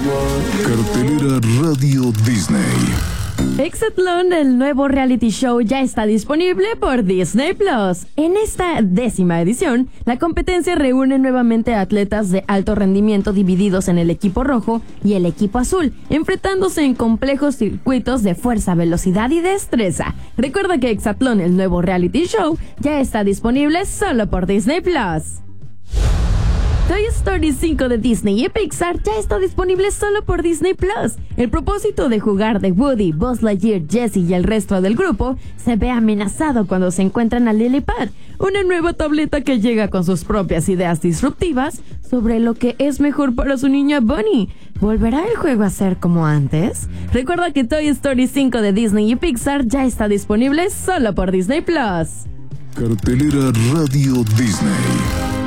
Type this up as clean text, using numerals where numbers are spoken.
Cartelera Radio Disney. Hexatlón, el nuevo reality show, ya está disponible por Disney Plus. En esta 10ª edición, la competencia reúne nuevamente a atletas de alto rendimiento divididos en el equipo rojo y el equipo azul, enfrentándose en complejos circuitos de fuerza, velocidad y destreza. Recuerda que Hexatlón, el nuevo reality show, ya está disponible solo por Disney Plus. Toy Story 5 de Disney y Pixar ya está disponible solo por Disney Plus. El propósito de jugar de Woody, Buzz Lightyear, Jessie y el resto del grupo se ve amenazado cuando se encuentran a Lilypad, una nueva tableta que llega con sus propias ideas disruptivas sobre lo que es mejor para su niña Bunny. ¿Volverá el juego a ser como antes? Recuerda que Toy Story 5 de Disney y Pixar ya está disponible solo por Disney Plus. Cartelera Radio Disney.